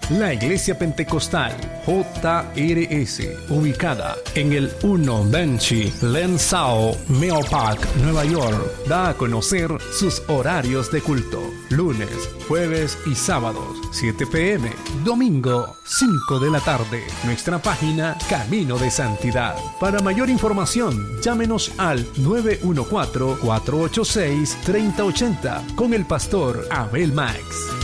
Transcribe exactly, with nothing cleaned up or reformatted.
La Iglesia Pentecostal J R S, ubicada en el uno Benchi Lensao Meopac, Nueva York, da a conocer sus horarios de culto: lunes, jueves y sábados siete p m, domingo cinco de la tarde. Nuestra página Camino de Santidad. Para mayor información, llámenos al nueve uno cuatro, cuatro ocho seis, tres cero ocho cero con el pastor Abel Max.